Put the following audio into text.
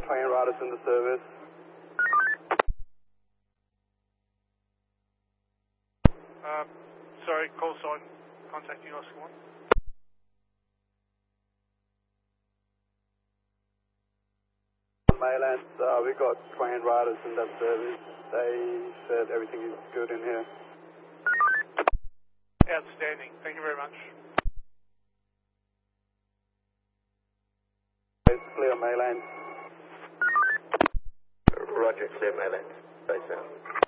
train riders in the service. Sorry, call sign contacting Oscar 1. Mainland, we've got train riders in that service. They said everything is good in here. Outstanding. Thank you very much. It's clear, Mainland. Roger, clear Mainland. Base out.